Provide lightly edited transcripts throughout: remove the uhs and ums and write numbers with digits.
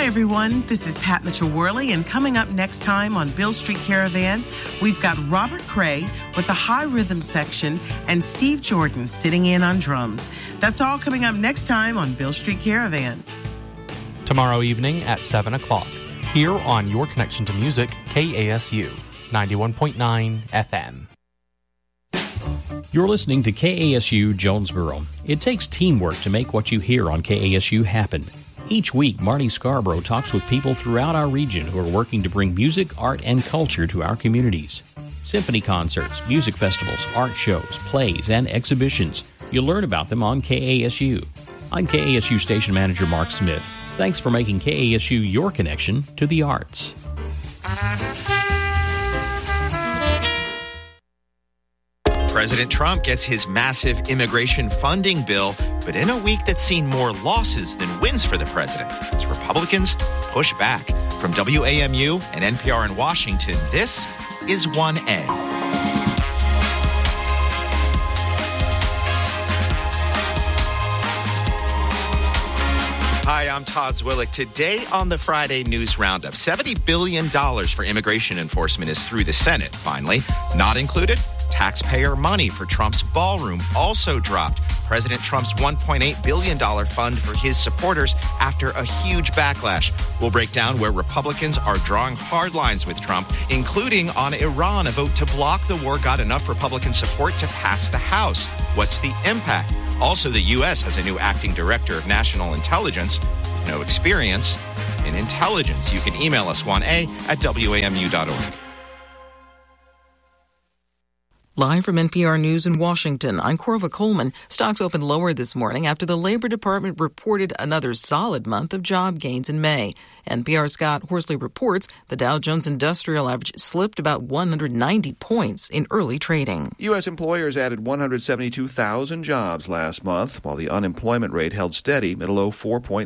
Hi, everyone. This is Pat Mitchell-Worley, and coming up next time on Bill Street Caravan, we've got Robert Cray with the high rhythm section and Steve Jordan sitting in on drums. That's all coming up next time on Bill Street Caravan. Tomorrow evening at 7 o'clock, here on Your Connection to Music, KASU, 91.9 FM. You're listening to KASU Jonesboro. It takes teamwork to make what you hear on KASU happen. Each week, Marty Scarborough talks with people throughout our region who are working to bring music, art, and culture to our communities. Symphony concerts, music festivals, art shows, plays, and exhibitions. You'll learn about them on KASU. I'm KASU Station Manager Mark Smith. Thanks for making KASU your connection to the arts. President Trump gets his massive immigration funding bill, but in a week that's seen more losses than wins for the president, as Republicans push back. From WAMU and NPR in Washington, this is 1A. Hi, I'm Todd Zwillick. Today on the Friday News Roundup, $70 billion for immigration enforcement is through the Senate, finally. Not included, taxpayer money for Trump's ballroom also dropped. President Trump's $1.8 billion fund for his supporters after a huge backlash. We'll break down where Republicans are drawing hard lines with Trump, including on Iran. A vote to block the war got enough Republican support to pass the House. What's the impact? Also, the U.S. has a new acting director of national intelligence with no experience in intelligence. You can email us 1a@wamu.org. Live from NPR News in Washington, I'm Corva Coleman. Stocks opened lower this morning after the Labor Department reported another solid month of job gains in May. NPR's Scott Horsley reports the Dow Jones Industrial Average slipped about 190 points in early trading. U.S. employers added 172,000 jobs last month, while the unemployment rate held steady at a low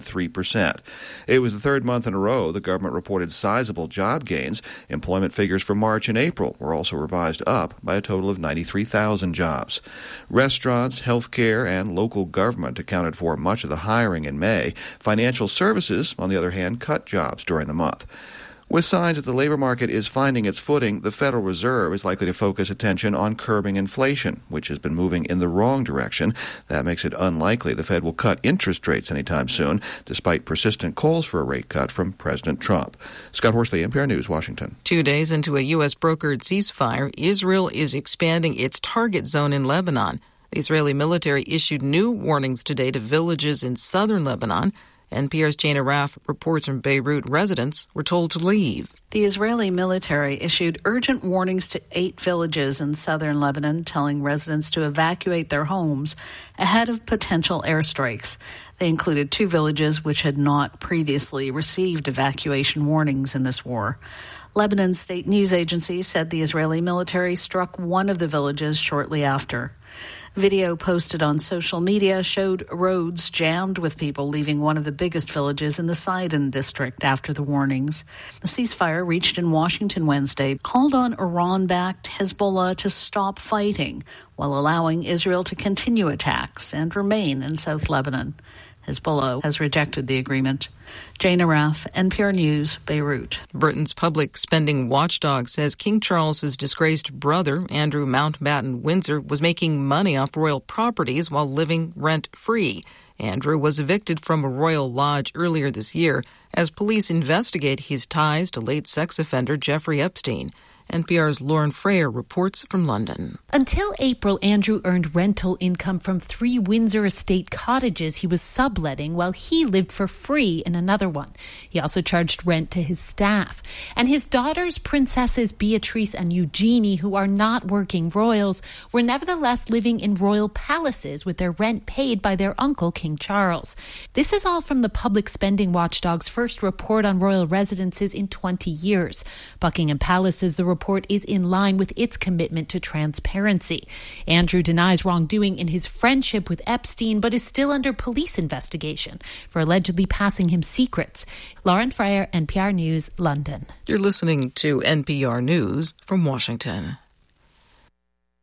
4.3%. It was the third month in a row the government reported sizable job gains. Employment figures for March and April were also revised up by a total of 93,000 jobs. Restaurants, healthcare, and local government accounted for much of the hiring in May. Financial services, on the other hand, cut jobs during the month. With signs that the labor market is finding its footing, the Federal Reserve is likely to focus attention on curbing inflation, which has been moving in the wrong direction. That makes it unlikely the Fed will cut interest rates anytime soon, despite persistent calls for a rate cut from President Trump. Scott Horsley, NPR News, Washington. 2 days into a U.S. brokered ceasefire, Israel is expanding its target zone in Lebanon. The Israeli military issued new warnings today to villages in southern Lebanon. NPR's Jana Raff reports from Beirut residents were told to leave. The Israeli military issued urgent warnings to 8 villages in southern Lebanon, telling residents to evacuate their homes ahead of potential airstrikes. They included 2 villages which had not previously received evacuation warnings in this war. Lebanon's state news agency said the Israeli military struck one of the villages shortly after. Video posted on social media showed roads jammed with people leaving one of the biggest villages in the Sidon district after the warnings. The ceasefire reached in Washington Wednesday called on Iran-backed Hezbollah to stop fighting while allowing Israel to continue attacks and remain in South Lebanon. Hezbollah has rejected the agreement. Jana Raff, NPR News, Beirut. Britain's public spending watchdog says King Charles's disgraced brother, Andrew Mountbatten Windsor, was making money off royal properties while living rent-free. Andrew was evicted from a royal lodge earlier this year as police investigate his ties to late sex offender Jeffrey Epstein. NPR's Lauren Freyer reports from London. Until April, Andrew earned rental income from 3 Windsor estate cottages he was subletting while he lived for free in another one. He also charged rent to his staff. And his daughters, Princesses Beatrice and Eugenie, who are not working royals, were nevertheless living in royal palaces with their rent paid by their uncle, King Charles. This is all from the public spending watchdog's first report on royal residences in 20 years. Buckingham Palace says the report is in line with its commitment to transparency. Andrew denies wrongdoing in his friendship with Epstein, but is still under police investigation for allegedly passing him secrets. Lauren Freyer, NPR News, London. You're listening to NPR News from Washington.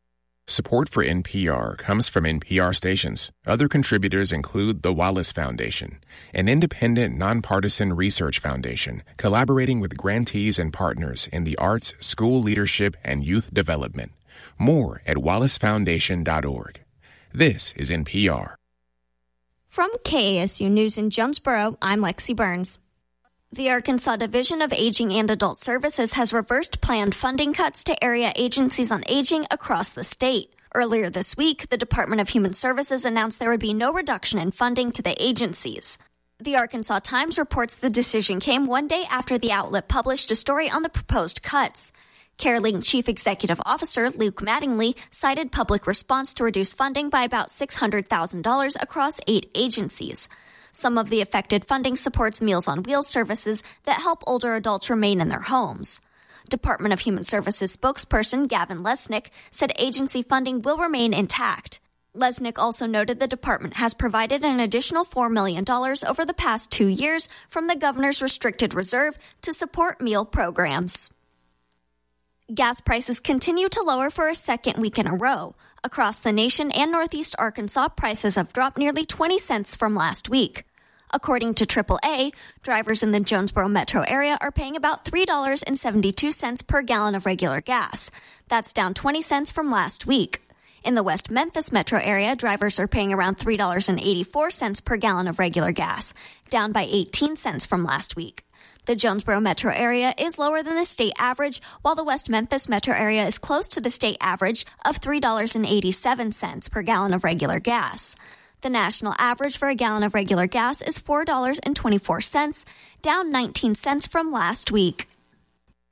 Support for NPR comes from NPR stations. Other contributors include the Wallace Foundation, an independent, nonpartisan research foundation collaborating with grantees and partners in the arts, school leadership, and youth development. More at wallacefoundation.org. This is NPR. From KASU News in Jonesboro, I'm Lexi Burns. The Arkansas Division of Aging and Adult Services has reversed planned funding cuts to area agencies on aging across the state. Earlier this week, the Department of Human Services announced there would be no reduction in funding to the agencies. The Arkansas Times reports the decision came one day after the outlet published a story on the proposed cuts. CareLink Chief Executive Officer Luke Mattingly cited public response to reduce funding by about $600,000 across 8 agencies. Some of the affected funding supports Meals on Wheels services that help older adults remain in their homes. Department of Human Services spokesperson Gavin Lesnick said agency funding will remain intact. Lesnick also noted the department has provided an additional $4 million over the past 2 years from the governor's restricted reserve to support meal programs. Gas prices continue to lower for a second week in a row. Across the nation and Northeast Arkansas, prices have dropped nearly 20 cents from last week. According to AAA, drivers in the Jonesboro metro area are paying about $3.72 per gallon of regular gas. That's down 20 cents from last week. In the West Memphis metro area, drivers are paying around $3.84 per gallon of regular gas, down by 18 cents from last week. The Jonesboro metro area is lower than the state average, while the West Memphis metro area is close to the state average of $3.87 per gallon of regular gas. The national average for a gallon of regular gas is $4.24, down 19 cents from last week.